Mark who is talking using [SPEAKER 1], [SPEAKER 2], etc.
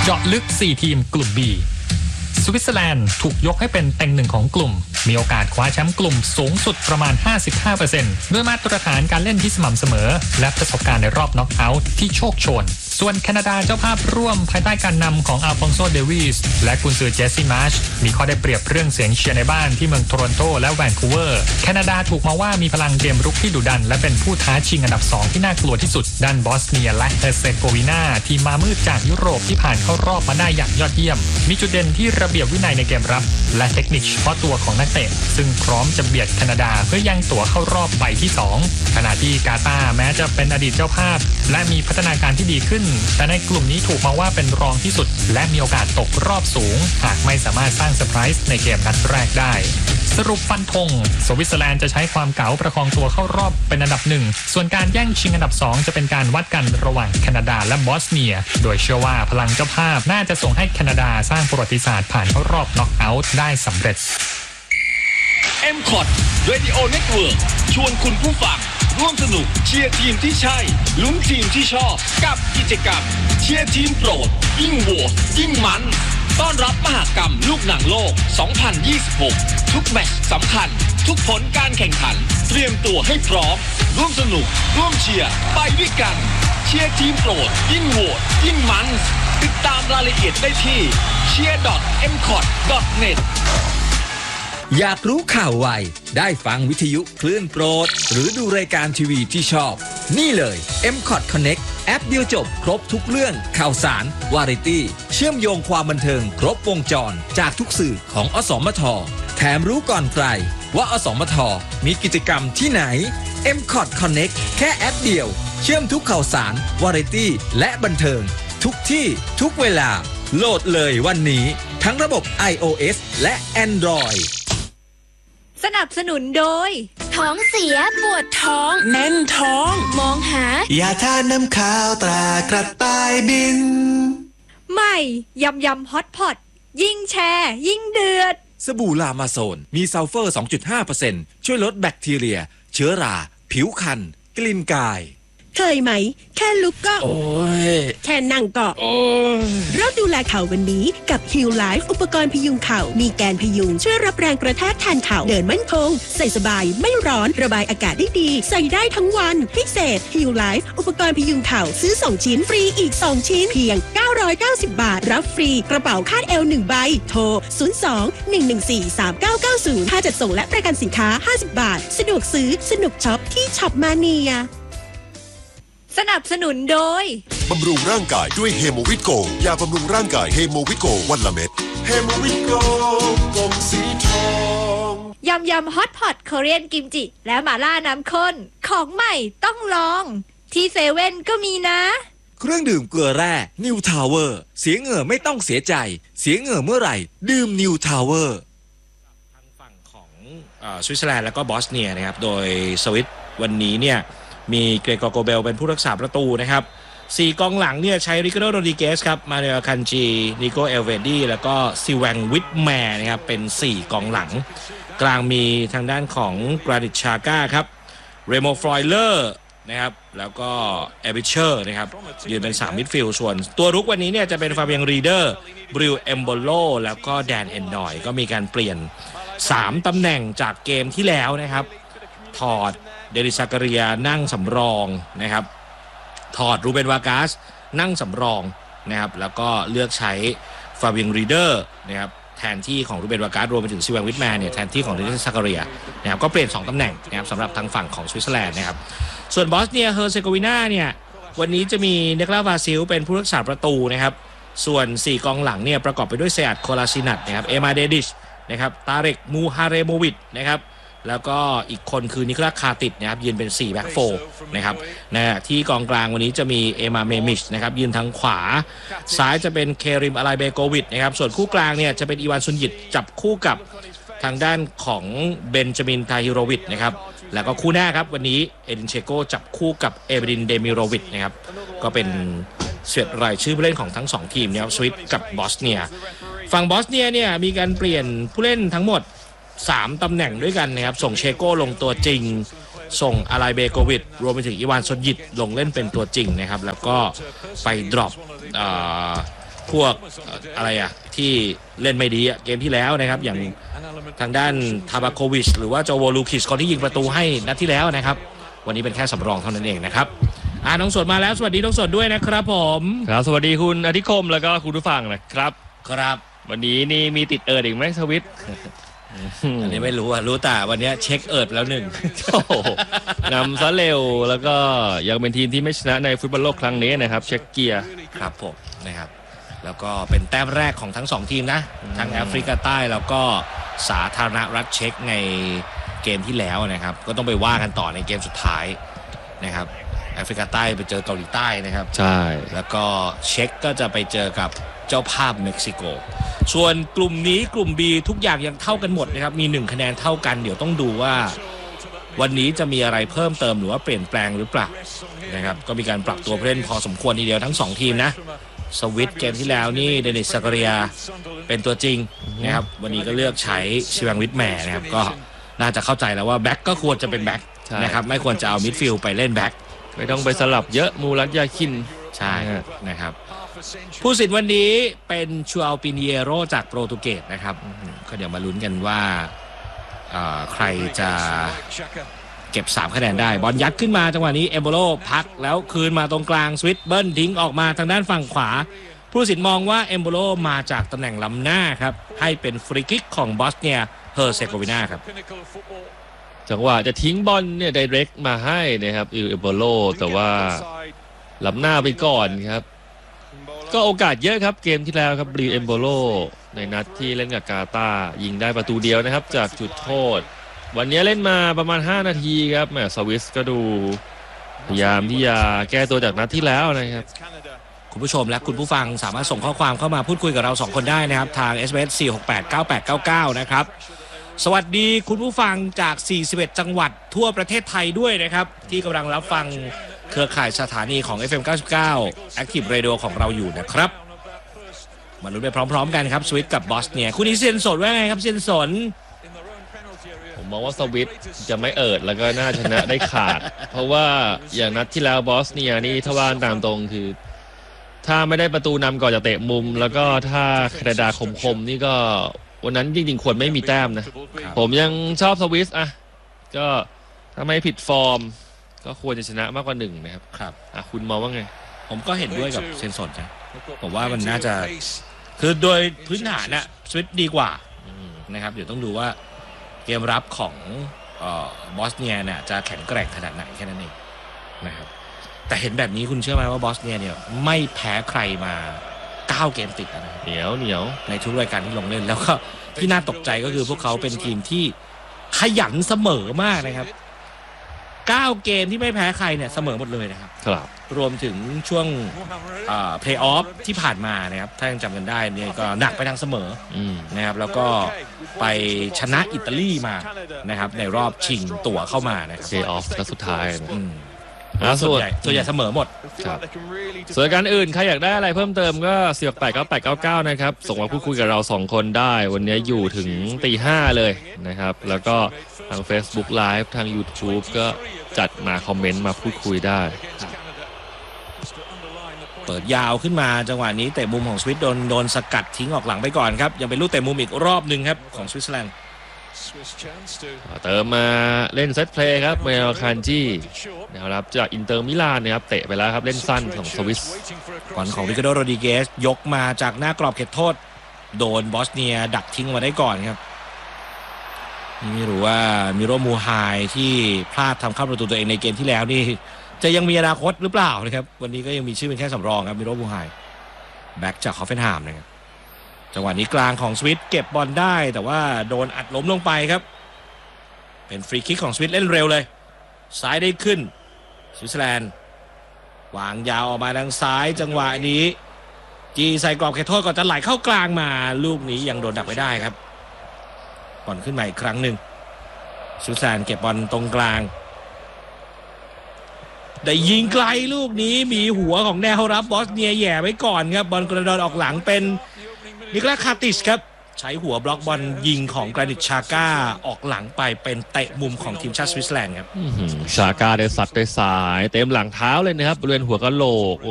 [SPEAKER 1] เจาะลึก4ทีมกลุ่ม B สวิตเซอร์แลนด์ถูกยกให้เป็นเต็งหนึ่งของกลุ่มมีโอกาสคว้าแชมป์กลุ่มสูงสุดประมาณ 55% ด้วยมาตรฐานการเล่นที่สม่ำเสมอและประสบการณ์ในรอบน็อกเอาท์ที่โชคโชนส่วนแคนาดาเจ้าภาพร่วมภายใต้การนำของอัลฟองโซ เดวิสและกุนซือเจสซี่มาร์ชมีข้อได้เปรียบเรื่องเสียงเชียร์ในบ้านที่เมืองโตรอนโตและแวนคูเวอร์แคนาดาถูกมองว่ามีพลังเกมรุกที่ดุดันและเป็นผู้ท้าชิงอันดับ2ที่น่ากลัวที่สุดด้านบอสเนียและเฮอร์เซโกวีนาทีมมามืดจากยุโรปที่ผ่านเข้ารอบมาได้อย่างยอดเยี่ยมมีจุดเด่นที่ระเบียบวินัยในเกมรับและเทคนิคเฉพาะตัวของนักเตะซึ่งพร้อมจะเบียดแคนาดาเพื่อยังตั๋วเข้ารอบใบที่2ขณะที่กาตาร์แม้จะเป็นอดีตเจ้าภาพและมีพัฒนาการที่ดีขึ้นแต่ในกลุ่มนี้ถูกมองว่าเป็นรองที่สุดและมีโอกาสตกรอบสูงหากไม่สามารถสร้างเซอร์ไพรส์ในเกมนัดแรกได้สรุปฟันธงสวิตเซอร์แลนด์จะใช้ความเก๋าประคองตัวเข้ารอบเป็นอันดับ1ส่วนการแย่งชิงอันดับ2จะเป็นการวัดกันระหว่างแคนาดาและบอสเนียโดยเชื่อว่าพลังเจ้าภาพน่าจะส่งให้แคนาดาสร้างประวัติศาสตร์ผ่านเข้ารอบน็อกเอาท์ได้สำเร็จ
[SPEAKER 2] M-KOT Radio Network ชวนคุณผู้ฟังร่วมสนุกเชียร์ทีมที่ใช่ลุ้นทีมที่ชอบกับกิจกรรมเชียร์ทีมโปรดยิ่งโหวตยิ่งมันต้อนรับมหกรรมลูกหนังโลก 2026 ทุกแมตช์สำคัญทุกผลการแข่งขันเตรียมตัวให้พร้อมร่วมสนุกร่วมเชียร์ไปด้วยกันเชียร์ทีมโปรดยิ่งโหวตยิ่งมันติดตามรายละเอียดได้ที่ cheer.mkot.net
[SPEAKER 3] อยากรู้ข่าวไวได้ฟังวิทยุคลื่นโปรดหรือดูรายการทีวีที่ชอบนี่เลย M-KOT Connect แอปเดียวจบครบทุกเรื่องข่าวสารวาไรตี้เชื่อมโยงความบันเทิงครบวงจรจากทุกสื่อของอสมทแถมรู้ก่อนใครว่าอสมทมีกิจกรรมที่ไหน M-KOT Connect แค่แอปเดียวเชื่อมทุกข่าวสารวาไรตี้และบันเทิงทุกที่ทุกเวลาโหลดเลยวันนี้ทั้งระบบ iOS และ Android
[SPEAKER 4] สนับสนุนโดยท้องเสียปวดท้องแน่นท้องมองหาย
[SPEAKER 5] าทาน้ำข้าวตรากระต่ายบิน
[SPEAKER 4] ใหม่ยำฮอตพอตยิ่งแชร์ยิ่งเดือด
[SPEAKER 3] สบู่ลามาโซนมีซัลเฟอร์ 2.5% ช่วยลดแบคทีเรียเชื้อราผิวคันกลิ่นกาย
[SPEAKER 6] เคยไหมแค่ลุกก็
[SPEAKER 3] โอ้ย
[SPEAKER 6] แค่นั่งก็
[SPEAKER 3] โอ้ย
[SPEAKER 6] เริ่มดูแลเข่าวันนี้กับ Heal Life อุปกรณ์พยุงเข่ามีแกนพยุงช่วยรับแรงกระแทกแทนเข่าเดินมั่นคงใส่สบายไม่ร้อนระบายอากาศได้ดีใส่ได้ทั้งวันพิเศษ Heal Life อุปกรณ์พยุงเข่าซื้อ2ชิ้นฟรีอีก2ชิ้นเพียง990 บาทรับฟรีกระเป๋าคาดเอว1ใบโทร02-114-3990ค่าจัดส่งและประกันสินค้า50 บาทสะดวกซื้อสนุกช็อปที่ช็อปมาเนีย
[SPEAKER 4] สนับสนุนโดย
[SPEAKER 7] บำรุงร่างกายด้วยเฮโมวิตโกยาบำรุงร่างกายเฮโมวิตโกวันละเม็ดเฮโมวิตโกกลมสีทอง
[SPEAKER 4] ยำฮอตพอตโคเรียนกิมจิและหม่าล่าน้ำข้นของใหม่ต้องลองที่เซเว่นก็มีนะ
[SPEAKER 3] เครื่องดื่มเกลือแร่นิวทาวเวอร์เสียเหงื่อไม่ต้องเสียใจเสียเหงื่อเมื่อไหร่ดื่มนิวทาวเวอร์
[SPEAKER 8] ทางฝั่งของสวิตเซอร์แลนด์แล้วก็บอสเนียนะครับโดยสวิตวันนี้เนี่ยมีเกรกอร์โกเบลเป็นผู้รักษาประตูนะครับ4กองหลังเนี่ยใช้ริคาร์โด โรดริเกสครับมาเนลคันจีนิโกเอลเวดีแล้วก็ซิแวงวิทแมร์นะครับเป็น4กองหลังกลางมีทางด้านของกราดิชาก้าครับเรโมฟลอยเลอร์นะครับแล้วก็เอวิเชอร์นะครับยืนเป็น3มิดฟิลด์ส่วนตัวรุกวันนี้เนี่ยจะเป็นฟาเบียงรีเดอร์บริวเอมโบโลแล้วก็แดนเอนนอยก็มีการเปลี่ยน3ตำแหน่งจากเกมที่แล้วนะครับถอดเดริซาการียนั่งสำรองนะครับถอดรูเบนวากาสนั่งสำรองนะครับแล้วก็เลือกใช้ฟาเบียงรีเดอร์นะครับแทนที่ของรูเบนวากาสรวมไปถึงซิแวงวิทแมนเนี่ยแทนที่ของเดริซาการียนะครับก็เปลี่ยน2ตำแหน่งนะครับสำหรับทางฝั่งของสวิตเซอร์แลนด์นะครับส่วนบอสเนียเฮอร์เซโกวีนาเนี่ยวันนี้จะมีเนคลาวาซิลเป็นผู้รักษาประตูนะครับส่วน4กองหลังเนี่ยประกอบไปด้วยเซอัดโคลาซินัตนะครับเอมาเดดิชนะครับตาเรกมูฮาเรโมวิชนะครับแล้วก็อีกคนคือนิโคลัสคาติดนะครับยืนเป็น4แบ็คโฟร์นะครับที่กองกลางวันนี้จะมีเอมาเมมิชนะครับยืนทางขวาซ้ายจะเป็นเคริมอะไลเบโกวิชนะครับส่วนคู่กลางเนี่ยจะเป็นอีวานซุนยิตจับคู่กับทางด้านของเบนจามินทาฮิโรวิชนะครับแล้วก็คู่หน้าครับวันนี้เอดินเชโกจับคู่กับเอเบดินเดมิโรวิชนะครับก็เป็นเสียดรายชื่อผู้เล่นของทั้ง2ทีมนะครับสวิตกับบอสเนียฝั่งบอสเนียเนี่ยมีการเปลี่ยนผู้เล่นทั้งหมด3ตำแหน่งด้วยกันนะครับส่งเชโก้ลงตัวจริงส่งอาไลเบโกวิชรวมไปถึงอีวานซอนยิตลงเล่นเป็นตัวจริงนะครับแล้วก็ไปดรอปพวกอะไรที่เล่นไม่ดีเกมที่แล้วนะครับอย่างทางด้านทาบาโควิชหรือว่าโจโวลูคิชคนที่ยิงประตูให้นัดที่แล้วนะครับวันนี้เป็นแค่สำรองเท่านั้นเองนะครับน้องสดมาแล้วสวัสดีน้องสดด้วยนะครับผม
[SPEAKER 1] ครับสวัสดีคุณอธิคมแล้วก็คุณผู้ฟังนะครับ
[SPEAKER 8] ครับ
[SPEAKER 1] วันนี้นี่มีติดเอิร์ดอีกไหมสวิต
[SPEAKER 8] อันนี้ไม่รู้รู้แต่วันนี้เช็คเอิร์ดแล้วหนึ่ง
[SPEAKER 1] นำซะเร็วแล้วก็ยังเป็นทีมที่ไม่ชนะในฟุตบอลโลกครั้งนี้นะครับเช็กเกีย
[SPEAKER 8] ครับผมนะครับแล้วก็เป็นแต้มแรกของทั้ง2ทีมนะทั้งแอฟริกาใต้แล้วก็สาธารณรัฐเช็กในเกมที่แล้วนะครับก็ต้องไปว่ากันต่อในเกมสุดท้ายนะครับแอฟริกาใต้ไปเจอเกาหลีใต้นะครับ
[SPEAKER 1] ใช่
[SPEAKER 8] แล้วก็เช็กก็จะไปเจอกับเจ้าภาพเม็กซิโกส่วนกลุ่มนี้กลุ่ม B ทุกอย่างยังเท่ากันหมดนะครับมี1คะแนนเท่ากันเดี๋ยวต้องดูว่าวันนี้จะมีอะไรเพิ่มเติมหรือว่าเปลี่ยนแปลงหรือเปล่านะครับก็มีการปรับตัวผู้เล่นพอสมควรทีเดียวทั้ง2ทีมนะสวิตเกมที่แล้วนี่เดนิส ซากาเรียเป็นตัวจริงนะครับวันนี้ก็เลือกใช้ชิวังวิทแมร์นะครับก็น่าจะเข้าใจแล้วว่าแบ็คก็ควรจะเป็นแบ็คนะครับไม่ควรจะเอามิดฟิลด์ไปเล่นแบ็ค
[SPEAKER 1] ไม่ต้องไปสลับเยอะมูรัตยาคิน
[SPEAKER 8] ใช่นะครับผู้สินวันนี้เป็นชูอัลปิเนียโรจากโปรตุเกสนะครับก็เดี๋ยวมาลุ้นกันว่าใครจะเก็บ3คะแนนได้บอลยัดขึ้นมาจังหวะนี้เอมโบโลพักแล้วคืนมาตรงกลางสวิตเบิ้ลทิ้งออกมาทางด้านฝั่งขวาผู้สินมองว่าเอมโบโลมาจากตำแหน่งล้ำหน้าครับให้เป็นฟรีคิกของบอสเนียเฮอร์เซโกวีนาครับ
[SPEAKER 1] จังหวะจะทิ้งบอลเนี่ยไดเรกมาให้นะครับเอมโบโลแต่ว่าล้ำหน้าไปก่อนครับก็โอกาสเยอะครับเกมที่แล้วครับบรีเอมโบโลในนัดที่เล่นกับกาตาร์ยิงได้ประตูเดียวนะครับจากจุดโทษวันนี้เล่นมาประมาณ5นาทีครับแหมสวิสก็ดูพยายามที่จะแก้ตัวจากนัดที่แล้วนะครับ
[SPEAKER 8] คุณผู้ชมและคุณผู้ฟังสามารถส่งข้อความเข้ามาพูดคุยกับเรา2คนได้นะครับทาง SMS 4689899นะครับสวัสดีคุณผู้ฟังจาก41จังหวัดทั่วประเทศไทยด้วยนะครับที่กำลังรับฟังเครือข่ายสถานีของ FM 99 Active Radio ของเราอยู่นะครับมาลุ้นไปพร้อมๆกันครับสวิตกับบอสเนียคุณนิเซนสดว่าไงครับเซนสน
[SPEAKER 1] ผมมองว่าสวิตจะไม่เอิดแล้วก็น่าชนะได้ขาด เพราะว่าอย่างนัดที่แล้วบอสเนียนี่ถ้าว่าตามตรงคือถ้าไม่ได้ประตูนำก่อนจะเตะมุมแล้วก็ถ้ากระดาคมๆนี่ก็วันนั้นจริงๆควรไม่มีแต้มนะผมยังชอบสวิสก็ถ้าไม่ผิดฟอร์มก็ควรจะชนะมากกว่า1นะครับ
[SPEAKER 8] ครับ
[SPEAKER 1] คุณมองว่าไง
[SPEAKER 8] ผมก็เห็นด้วยกับเซนสนนะผมว่ามันน่าจะคือโดยพื้นฐานนะสวิตดีกว่านะครับเดี๋ยวต้องดูว่าเกมรับของบอสเนียเนี่ยจะแข็งแกร่งขนาดไหนแค่นั้นเองนะครับแต่เห็นแบบนี้คุณเชื่อไหมว่าบอสเนียเนี่ยไม่แพ้ใครมา9เกมติดนะ
[SPEAKER 1] เหนียว
[SPEAKER 8] ในทุกรายการที่ลงเล่นแล้วก็ที่น่าตกใจก็คือพวกเขาเป็นทีมที่ขยันเสมอมากนะครับ9เกมที่ไม่แพ้ใครเนี่ยเสมอหมดเลยนะครับรวมถึงช่วงเพลย์ออฟที่ผ่านมานะครับถ้ายังจำกันได้เนี่ยก็หนักไปทางเสมอนะครับแล้วก็ไปชนะอิตาลีมานะครับในรอบชิงตั๋วเข้ามานะครับ
[SPEAKER 1] เพลย์ออฟแล้วสุดท้าย
[SPEAKER 8] ส่วนใหญ่เสมอหมด
[SPEAKER 1] ส่วนการอื่นใครอยากได้อะไรเพิ่มเติมก็4689899นะครับส่งมาพูดคุยกับเรา2คนได้วันนี้อยู่ถึง 5:00 เลยนะครับแล้วก็ทาง Facebook Live ทาง YouTube ก็จัดมาคอมเมนต์มาพูดคุยได้
[SPEAKER 8] เปิดยาวขึ้นมาจังหวะนี้เตะมุมของสวิตโดนสกัดทิ้งออกหลังไปก่อนครับยังเป็นลูกเตะมุมอีกรอบนึงครับของสวิตเซอร์แลนด์
[SPEAKER 1] เติมมาเล่นเซตเพลย์ครับเมลคันจี้นะครับจากอินเตอร์มิลานนะครับเตะไปแล้วครับเล่นสั้นของสวิส
[SPEAKER 8] บอลของริคาร์โด โรดริเกสยกมาจากหน้ากรอบเขตโทษโดนบอสเนียดักทิ้งมาได้ก่อนครับไม่รู้ว่ามิโรมูไฮที่พลาดทำเข้าประตูตัวเองในเกมที่แล้วนี่จะยังมีอนาคตหรือเปล่านะครับวันนี้ก็ยังมีชื่อเป็นแค่สำรองครับมิโรมูไฮแบ็กจากฮอฟเฟนไฮม์นะครับจังหวะนี้กลางของสวิตเก็บบอลได้แต่ว่าโดนอัดล้มลงไปครับเป็นฟรีคิกของสวิตเล่นเร็วเลยซ้ายได้ขึ้นสวิตเซอร์แลนด์วางยาวออกมาทางซ้ายจังหวะนี้จีใส่กรอบเขตโทษก่อนจะไหลเข้ากลางมาลูกนี้ยังโดนดักไว้ได้ครับบอลขึ้นมาอีกครั้งหนึ่งสวิตเซอร์แลนด์เก็บบอลตรงกลางได้ยิงไกลลูกนี้มีหัวของแนวรับบอสเนียแย่ไว้ก่อนครับบอลกระโดดออกหลังเป็นนิโคลัส คาติชครับใช้หัวบล็อกบอลยิงของกรานิต ชาก้าออกหลังไปเป็นเตะมุมของทีมชาติสวิตเซอร์แลนด์ครับ
[SPEAKER 1] ชาก้าได้ซัดด้วยซ้ายเต็มหลังเท้าเลยนะครับบริเวณหัวกะโหลก